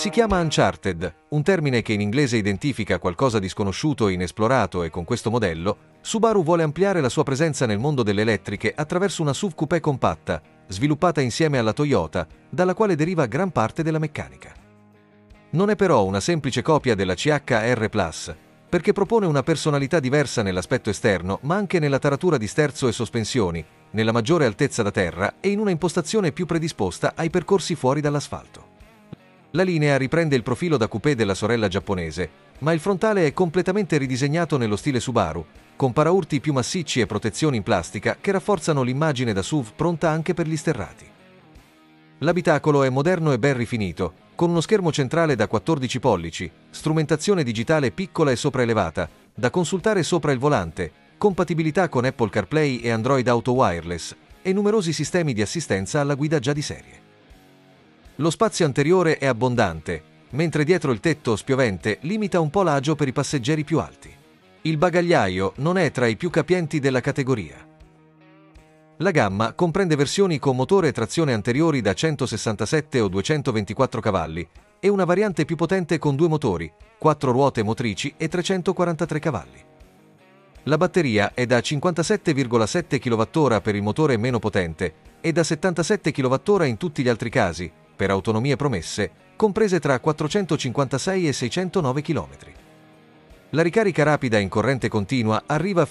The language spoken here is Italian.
Si chiama Uncharted, un termine che in inglese identifica qualcosa di sconosciuto e inesplorato, e con questo modello Subaru vuole ampliare la sua presenza nel mondo delle elettriche attraverso una SUV coupé compatta, sviluppata insieme alla Toyota, dalla quale deriva gran parte della meccanica. Non è però una semplice copia della CHR Plus, perché propone una personalità diversa nell'aspetto esterno, ma anche nella taratura di sterzo e sospensioni, nella maggiore altezza da terra e in una impostazione più predisposta ai percorsi fuori dall'asfalto. La linea riprende il profilo da coupé della sorella giapponese, ma il frontale è completamente ridisegnato nello stile Subaru, con paraurti più massicci e protezioni in plastica che rafforzano l'immagine da SUV pronta anche per gli sterrati. L'abitacolo è moderno e ben rifinito, con uno schermo centrale da 14 pollici, strumentazione digitale piccola e sopraelevata, da consultare sopra il volante, compatibilità con Apple CarPlay e Android Auto Wireless, e numerosi sistemi di assistenza alla guida già di serie. Lo spazio anteriore è abbondante, mentre dietro il tetto spiovente limita un po' l'agio per i passeggeri più alti. Il bagagliaio non è tra i più capienti della categoria. La gamma comprende versioni con motore e trazione anteriori da 167 o 224 cavalli e una variante più potente con 2 motori, 4 ruote motrici e 343 cavalli. La batteria è da 57,7 kWh per il motore meno potente e da 77 kWh in tutti gli altri casi, per autonomie promesse, comprese tra 456 e 609 km. La ricarica rapida in corrente continua arriva